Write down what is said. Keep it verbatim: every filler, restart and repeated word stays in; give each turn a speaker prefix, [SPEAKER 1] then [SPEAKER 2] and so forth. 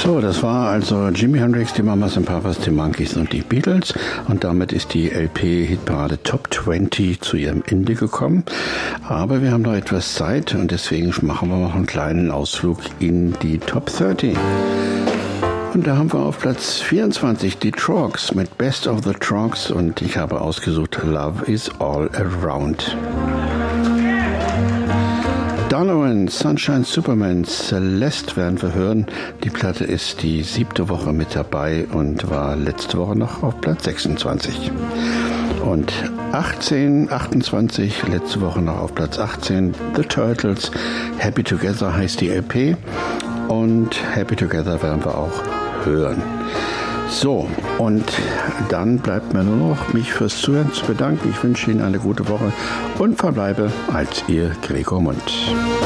[SPEAKER 1] So, das war also Jimi Hendrix, die Mamas and Papas, die Monkees und die Beatles. Und damit ist die L P-Hitparade Top zwanzig zu ihrem Ende gekommen. Aber wir haben noch etwas Zeit und deswegen machen wir noch einen kleinen Ausflug in die Top dreißig. Und da haben wir auf Platz vierundzwanzig die Troggs mit Best of the Troggs und ich habe ausgesucht Love is All Around. Donovan, Sunshine Superman, Celeste werden wir hören. Die Platte ist die siebte Woche mit dabei und war letzte Woche noch auf Platz sechsundzwanzig. Und achtzehn, achtundzwanzig, letzte Woche noch auf Platz achtzehn, The Turtles, Happy Together heißt die L P. Und Happy Together werden wir auch hören. So, und dann bleibt mir nur noch, mich fürs Zuhören zu bedanken. Ich wünsche Ihnen eine gute Woche und verbleibe als Ihr Gregor Mund.